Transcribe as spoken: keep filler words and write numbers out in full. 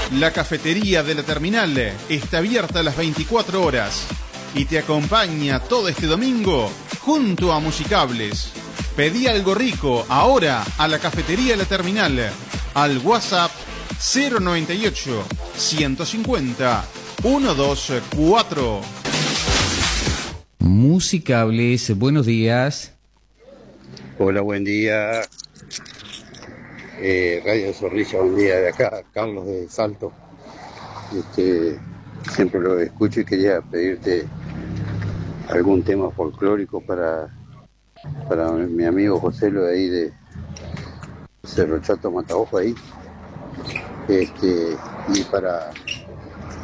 La cafetería de la terminal está abierta a las veinticuatro horas y te acompaña todo este domingo junto a Musicables. Pedí algo rico ahora a la cafetería de la terminal al WhatsApp cero noventa y ocho, ciento cincuenta, ciento veinticuatro. Musicables, buenos días. Hola, buen día. Eh, Radio Zorrilla, buen día de acá, Carlos de Salto. Este, siempre lo escucho y quería pedirte algún tema folclórico para, para mi amigo José lo de ahí de Cerro Chato Mataojo ahí. Este, y para